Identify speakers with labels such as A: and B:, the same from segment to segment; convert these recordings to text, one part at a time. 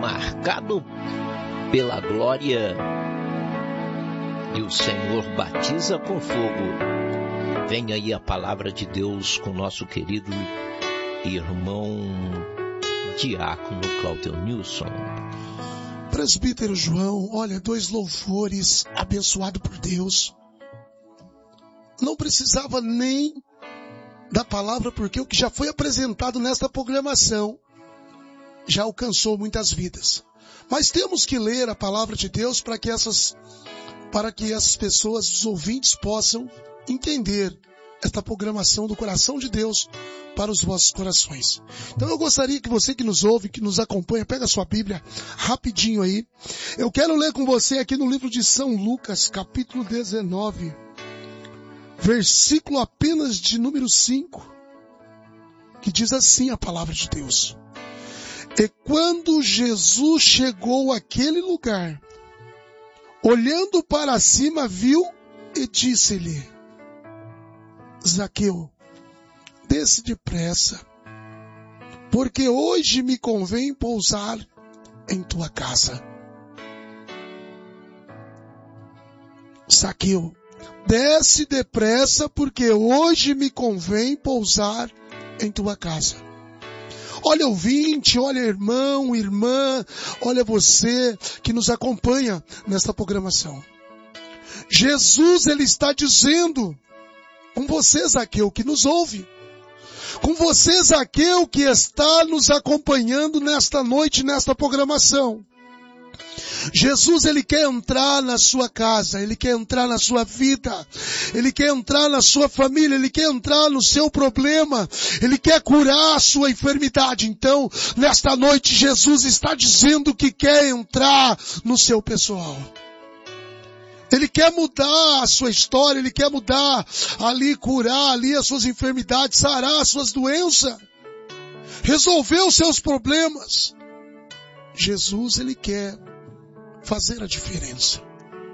A: marcado pela glória e o Senhor batiza com fogo. Vem aí a palavra de Deus com nosso querido irmão diácono Cláudio Nilson.
B: Presbítero João, olha, 2 louvores abençoado por Deus. Não precisava nem da palavra, porque o que já foi apresentado nesta programação já alcançou muitas vidas. Mas temos que ler a palavra de Deus para que essas pessoas, os ouvintes, possam entender esta programação do coração de Deus para os vossos corações. Então eu gostaria que você que nos ouve, que nos acompanha, pega a sua Bíblia rapidinho aí. Eu quero ler com você aqui no livro de São Lucas, capítulo 19, versículo apenas de número 5, que diz assim a palavra de Deus. E quando Jesus chegou àquele lugar, olhando para cima, viu e disse-lhe: Zaqueu, desce depressa, porque hoje me convém pousar em tua casa. Zaqueu, desce depressa, porque hoje me convém pousar em tua casa. Olha ouvinte, olha irmão, irmã, olha você que nos acompanha nesta programação. Jesus, ele está dizendo com você, Zaqueu, que nos ouve, com você, Zaqueu, que está nos acompanhando nesta noite, nesta programação. Jesus, ele quer entrar na sua casa, ele quer entrar na sua vida, ele quer entrar na sua família, ele quer entrar no seu problema, ele quer curar a sua enfermidade. Então, nesta noite, Jesus está dizendo que quer entrar no seu pessoal. Ele quer mudar a sua história, ele quer mudar ali, curar ali as suas enfermidades, sarar as suas doenças, resolver os seus problemas. Jesus, ele quer fazer a diferença.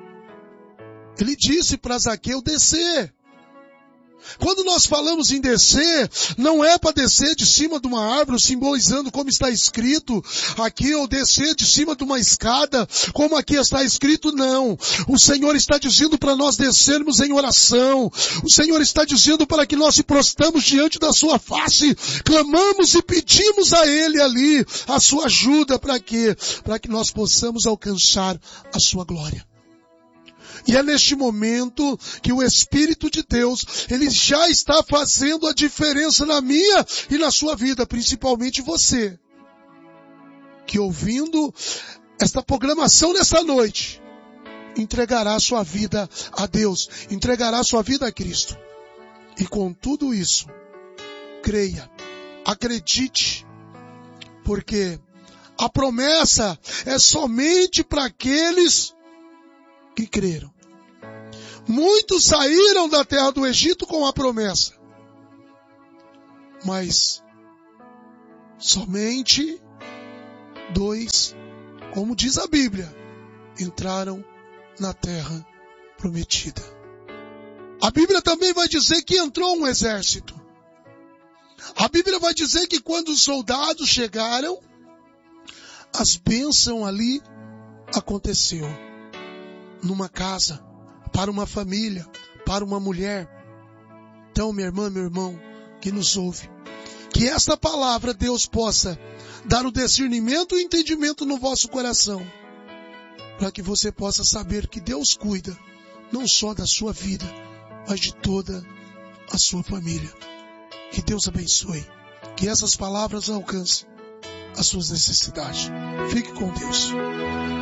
B: Ele disse para Zaqueu descer. Quando nós falamos em descer, não é para descer de cima de uma árvore, simbolizando como está escrito aqui, ou descer de cima de uma escada, como aqui está escrito, não. O Senhor está dizendo para nós descermos em oração. O Senhor está dizendo para que nós se prostramos diante da sua face, clamamos e pedimos a Ele ali a sua ajuda. Para quê? Para que nós possamos alcançar a sua glória. E é neste momento que o Espírito de Deus, ele já está fazendo a diferença na minha e na sua vida, principalmente você, que ouvindo esta programação nessa noite, entregará a sua vida a Deus, entregará a sua vida a Cristo. E com tudo isso, creia, acredite, porque a promessa é somente para aqueles que creram. Muitos saíram da terra do Egito com a promessa, mas somente 2, como diz a Bíblia, entraram na terra prometida. A Bíblia também vai dizer que entrou um exército. A Bíblia vai dizer que quando os soldados chegaram, as bênçãos ali aconteceu. Numa casa, para uma família, para uma mulher. Então, minha irmã, meu irmão, que nos ouve, que esta palavra Deus possa dar o discernimento e o entendimento no vosso coração, para que você possa saber que Deus cuida, não só da sua vida, mas de toda a sua família. Que Deus abençoe, que essas palavras alcancem as suas necessidades. Fique com Deus.